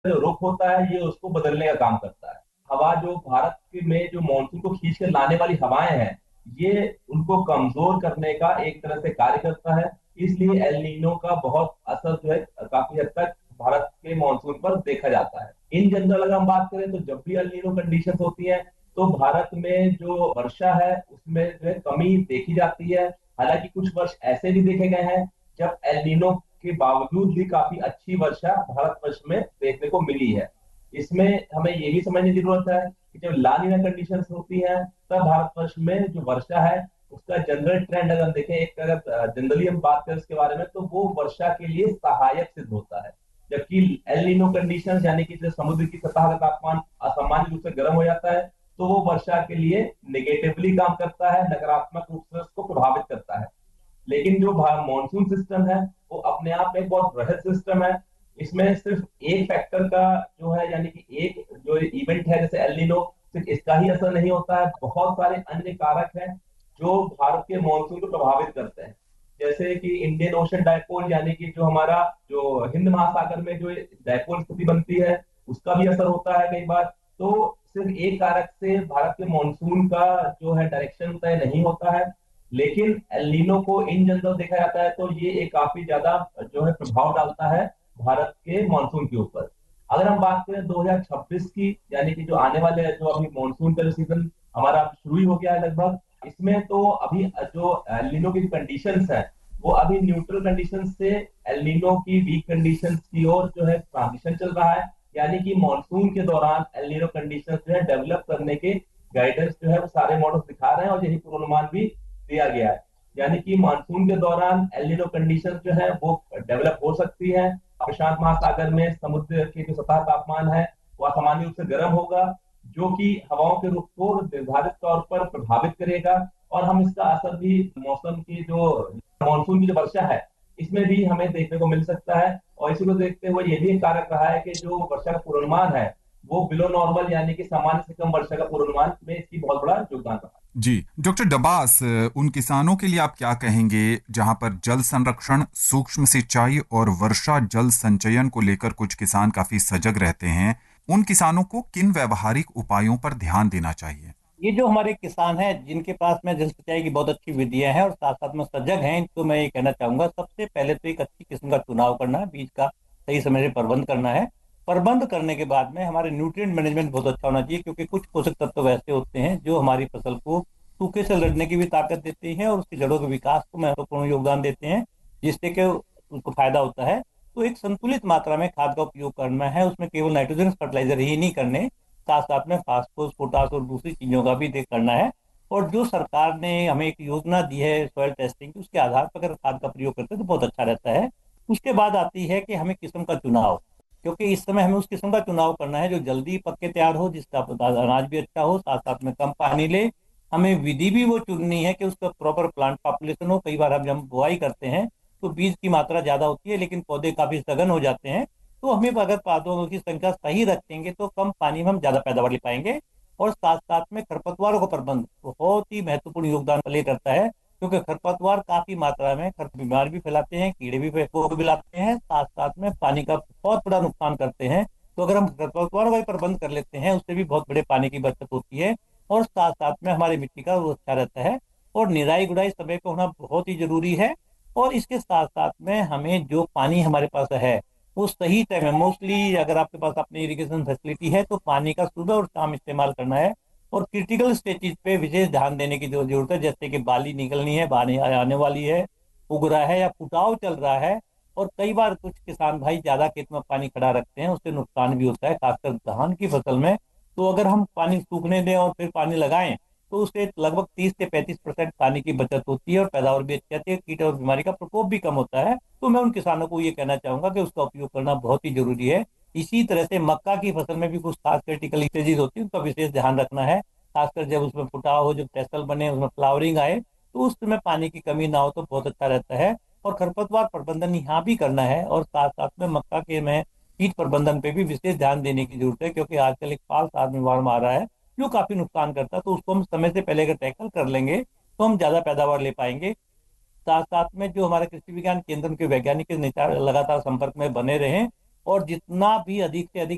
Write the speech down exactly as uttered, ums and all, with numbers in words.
जो रुख होता है ये उसको बदलने का काम करता है। हवा जो भारत के में जो मानसून को खींच कर लाने वाली हवाएं हैं, ये उनको कमजोर करने का एक तरह से कार्य करता है। इसलिए एल नीनो का बहुत असर जो है काफी हद तक भारत के मानसून पर देखा जाता है। इन जनरल अगर हम बात करें तो जब भी एल नीनो कंडीशन होती है तो भारत में जो वर्षा है उसमें जो है कमी देखी जाती है। हालांकि कुछ वर्ष ऐसे भी देखे गए हैं जब एल नीनो के बावजूद भी काफी अच्छी वर्षा भारतवर्ष में देखने को मिली है। इसमें हमें ये भी समझने की जरूरत है कि जब ला नीना कंडीशंस होती हैं तब भारतवर्ष में जो वर्षा है उसका जनरल ट्रेंड अगर हम देखें, एक अगर जनरली हम बात करें इसके बारे में, तो वो वर्षा के लिए सहायक सिद्ध होता है। जबकि एल नीनो कंडीशन यानी कि जब समुद्र की सतह का तापमान असामान्य रूप से गर्म हो जाता है तो वो वर्षा के लिए नेगेटिवली काम करता है, नकारात्मक रूप से उसको प्रभावित करता है। लेकिन जो मॉनसून सिस्टम है वो अपने आप में एक बहुत बृहद सिस्टम है। इसमें सिर्फ एक फैक्टर का जो है यानी कि एक जो इवेंट है जैसे एल नीनो, सिर्फ इसका ही असर नहीं होता है, बहुत सारे अन्य कारक हैं जो भारत के मॉनसून को प्रभावित करते हैं। जैसे कि इंडियन ओशन डायपोल यानी कि जो हमारा जो हिंद महासागर में जो डायपोल स्थिति बनती है उसका भी असर होता है कई बार। तो सिर्फ एक कारक से भारत के मॉनसून का जो है डायरेक्शन तय नहीं होता है। लेकिन एल नीनो को इन जनरल देखा जाता है तो ये एक काफी ज्यादा जो है प्रभाव डालता है भारत के मानसून के ऊपर। अगर हम बात करें दो हज़ार छब्बीस की, यानी कि जो आने वाले जो अभी मानसून का जो सीजन हमारा शुरू ही हो गया है लगभग, इसमें तो अभी जो एल नीनो की कंडीशंस है वो अभी न्यूट्रल कंडीशन से एल नीनो की वीक कंडीशंस की ओर जो है ट्रांजिशन चल रहा है। यानी कि मानसून के दौरान एल नीनो कंडीशंस जो है डेवलप करने के गाइडेंस जो है वो सारे मॉडल्स दिखा रहे हैं और यही पूर्वानुमान भी दिया गया है। यानी कि मानसून के दौरान एल नीनो कंडीशन जो है वो डेवलप हो सकती है। प्रशांत महासागर में समुद्र के जो सतह तापमान है वो असामान्य रूप से गर्म होगा, जो कि हवाओं के रुख को निर्धारित तौर पर प्रभावित करेगा। और हम इसका असर भी मौसम की जो मानसून की जो वर्षा है इसमें भी हमें देखने को मिल सकता है। और इसी को देखते हुए ये भी एक कारक रहा है कि जो वर्षा का पूर्वानुमान है वो बिलो नॉर्मल यानी कि सामान्य से कम वर्षा का पूर्वानुमान में इसकी बहुत बड़ा योगदान रहा। जी डॉक्टर डबास, उन किसानों के लिए आप क्या कहेंगे जहां पर जल संरक्षण, सूक्ष्म सिंचाई और वर्षा जल संचयन को लेकर कुछ किसान काफी सजग रहते हैं? उन किसानों को किन व्यवहारिक उपायों पर ध्यान देना चाहिए? ये जो हमारे किसान हैं जिनके पास में जल सिंचाई की बहुत अच्छी विधियां हैं और साथ साथ में सजग हैं, तो मैं ये कहना चाहूंगा सबसे पहले तो एक अच्छी किस्म का चुनाव करना है, बीज का सही समय से प्रबंध करना है। प्रबंध करने के बाद में हमारे न्यूट्रिएंट मैनेजमेंट बहुत अच्छा होना चाहिए, क्योंकि कुछ पोषक तत्व ऐसे होते हैं जो हमारी फसल को सूखे से लड़ने की भी ताकत देते हैं और उसकी जड़ों के विकास को महत्वपूर्ण योगदान देते हैं, जिससे कि उसको फायदा होता है। तो एक संतुलित मात्रा में खाद का उपयोग करना है, उसमें केवल नाइट्रोजन फर्टिलाइजर ही नहीं करने, साथ साथ में फास्फोरस, पोटास और दूसरी चीजों का भी देख करना है। और जो सरकार ने हमें एक योजना दी है सॉइल टेस्टिंग की, उसके आधार पर अगर खाद का प्रयोग करते हैं तो बहुत अच्छा रहता है। उसके बाद आती है कि हमें किस्म का चुनाव, क्योंकि इस समय हमें उस किस्म का चुनाव करना है जो जल्दी पक के तैयार हो, जिसका अनाज भी अच्छा हो, साथ साथ में कम पानी ले। हमें विधि भी वो चुननी है कि उसका प्रॉपर प्लांट पॉपुलेशन हो। कई बार हम जब बुआई करते हैं तो बीज की मात्रा ज्यादा होती है लेकिन पौधे काफी सघन हो जाते हैं। तो हमें अगर पौधों की संख्या सही रखेंगे तो कम पानी में हम ज्यादा पैदावार ले पाएंगे। और साथ साथ में खरपतवारों का प्रबंध बहुत ही महत्वपूर्ण योगदान प्ले करता है, क्योंकि खरपतवार काफी मात्रा में खर बीमार भी फैलाते हैं, कीड़े भी को भी लाते हैं, साथ साथ में पानी का बहुत बड़ा नुकसान करते हैं। तो अगर हम खरपतवारों का भी प्रबंध कर लेते हैं उससे भी बहुत बड़े पानी की बचत होती है और साथ साथ में हमारी मिट्टी का वो अच्छा रहता है। और निराई गुड़ाई समय पे होना बहुत ही जरूरी है। और इसके साथ साथ में हमें जो पानी हमारे पास है वो सही टाइम है, मोस्टली अगर आपके पास अपनी इरिगेशन फैसिलिटी है तो पानी का सुबह और शाम इस्तेमाल करना है। और क्रिटिकल स्टेजेस पे विशेष ध्यान देने की जो जरूरत है, जैसे कि बाली निकलनी है, बाली आने वाली है, उग रहा है या फुटाव चल रहा है। और कई बार कुछ किसान भाई ज्यादा खेत में पानी खड़ा रखते हैं, उससे नुकसान भी होता है, खासकर धान की फसल में। तो अगर हम पानी सूखने दें और फिर पानी लगाएं तो उससे लगभग तीस से पैंतीस परसेंट पानी की बचत होती है और पैदावार भी अच्छी आती है, कीट और बीमारी का प्रकोप भी कम होता है। तो मैं उन किसानों को ये कहना चाहूंगा कि उसका उपयोग करना बहुत ही जरूरी है। इसी तरह से मक्का की फसल में भी कुछ खास क्रिटिकल स्टेजेस होती है, उनका विशेष ध्यान रखना है, खासकर जब उसमें फुटाव हो, जब टेसल बने, उसमें फ्लावरिंग आए, तो उस समय पानी की कमी ना हो तो बहुत अच्छा रहता है। और खरपतवार प्रबंधन यहाँ भी करना है और साथ साथ में मक्का के में कीट प्रबंधन पे भी विशेष ध्यान देने की जरूरत है, क्योंकि आजकल एक फाल्स आर्मी वार्म आ रहा है जो काफी नुकसान करता है। तो उसको हम समय से पहले अगर टैकल कर लेंगे तो हम ज्यादा पैदावार ले पाएंगे। साथ साथ में जो हमारे कृषि विज्ञान केंद्र के वैज्ञानिक के निचा- लगातार संपर्क में बने रहें और जितना भी अधिक से अधिक